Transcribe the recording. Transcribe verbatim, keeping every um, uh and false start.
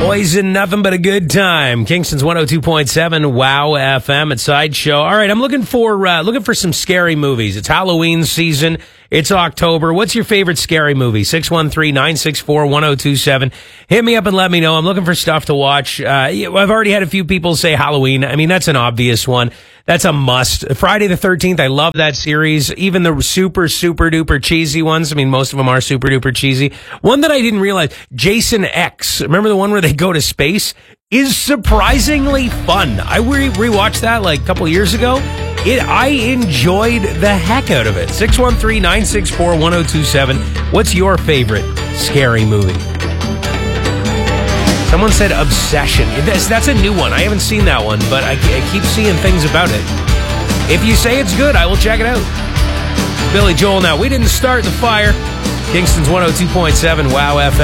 Poison, nothing but a good time. Kingston's one oh two point seven Wow F M at Sideshow. All right, I'm looking for uh, looking for some scary movies. It's Halloween season. It's October. What's your favorite scary movie? six one three, nine six four, one oh two seven. Hit me up and let me know. I'm looking for stuff to watch. Uh, I've already had a few people say Halloween. I mean, that's an obvious one. That's a must. Friday the thirteenth, I love that series. Even the super, super duper cheesy ones. I mean, most of them are super duper cheesy. One that I didn't realize, Jason X. Remember the one where they go to space? Is surprisingly fun. I re- rewatched that like a couple years ago. It, I enjoyed the heck out of it. six one three, nine six four, one oh two seven. What's your favorite scary movie? Someone said Obsession. That's, that's a new one. I haven't seen that one, but I, I keep seeing things about it. If you say it's good, I will check it out. Billy Joel now. We didn't start the fire. Kingston's one oh two point seven Wow F M.